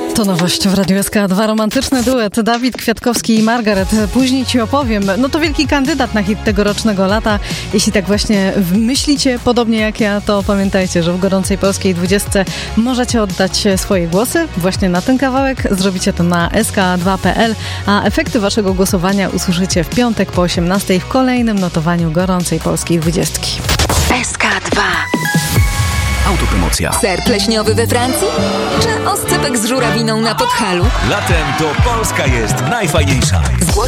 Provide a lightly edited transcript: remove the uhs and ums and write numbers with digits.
To nowość w Radiu SK2. Romantyczny duet Dawid Kwiatkowski i Margaret. Później ci opowiem. No to wielki kandydat na hit tegorocznego lata. Jeśli tak właśnie myślicie, podobnie jak ja, to pamiętajcie, że w gorącej polskiej 20 możecie oddać swoje głosy właśnie na ten kawałek. Zrobicie to na sk2.pl, a efekty waszego głosowania usłyszycie w piątek po 18 w kolejnym notowaniu gorącej polskiej 20. SK2. Autopromocja. Ser pleśniowy we Francji? Czy oscypek z żurawiną na Podhalu? Latem to Polska jest najfajniejsza. Zgłoś